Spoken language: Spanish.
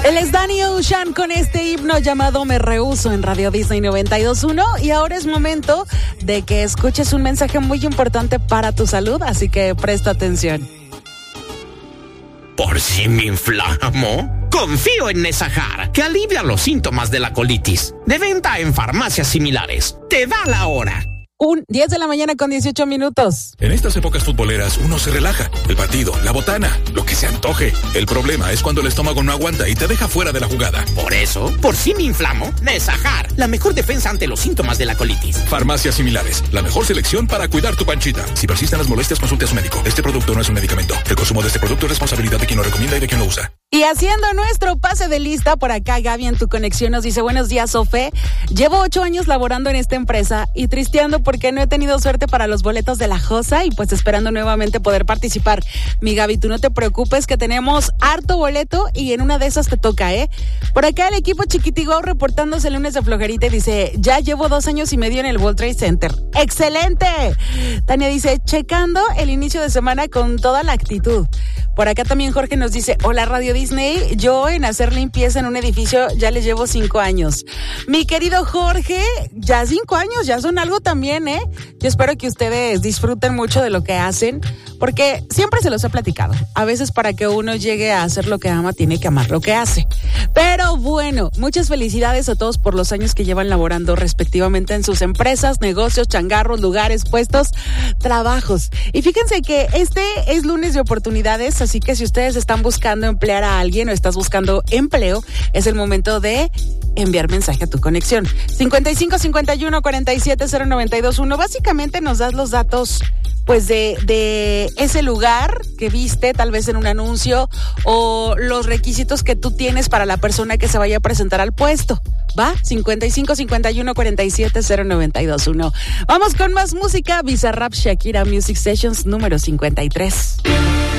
Él es Danny Ocean con este himno llamado Me Rehuso en Radio Disney 92.1 y ahora es momento de que escuches un mensaje muy importante para tu salud, así que presta atención. ¿Por si me inflamo? Confío en Nesajar, que alivia los síntomas de la colitis. De venta en farmacias similares. Te da la hora. 10 de la mañana con 18 minutos. En estas épocas futboleras uno se relaja. El partido, la botana, lo que se antoje. El problema es cuando el estómago no aguanta y te deja fuera de la jugada. Por eso, por si me inflamo, Nesajar, la mejor defensa ante los síntomas de la colitis. Farmacias similares, la mejor selección para cuidar tu panchita. Si persisten las molestias, consulte a su médico. Este producto no es un medicamento. El consumo de este producto es responsabilidad de quien lo recomienda y de quien lo usa. Y haciendo nuestro pase de lista, por acá Gaby en tu conexión nos dice: buenos días, Sofe. Llevo 8 años laborando en esta empresa y tristeando porque no he tenido suerte para los boletos de la Josa y pues esperando nuevamente poder participar. Mi Gaby, tú no te preocupes que tenemos harto boleto y en una de esas te toca, ¿eh? Por acá el equipo Chiquitigo reportándose el lunes de flojerita y dice: ya llevo 2 años y medio en el World Trade Center. ¡Excelente! Tania dice: checando el inicio de semana con toda la actitud. Por acá también Jorge nos dice: hola Radio Disney, yo en hacer limpieza en un edificio ya les llevo 5 años. Mi querido Jorge, ya 5 años, ya son algo también, ¿eh? Yo espero que ustedes disfruten mucho de lo que hacen, porque siempre se los he platicado. A veces para que uno llegue a hacer lo que ama, tiene que amar lo que hace. Pero bueno, muchas felicidades a todos por los años que llevan laborando respectivamente en sus empresas, negocios, changarros, lugares, puestos, trabajos. Y fíjense que este es lunes de oportunidades, así que si ustedes están buscando emplear a alguien o estás buscando empleo, es el momento de enviar mensaje a tu conexión. 55 51 47 0921. Básicamente nos das los datos pues de ese lugar que viste tal vez en un anuncio o los requisitos que tú tienes para la persona que se vaya a presentar al puesto. ¿Va? 55 51 47 0921. Vamos con más música. Bizarrap Shakira Music Sessions número 53.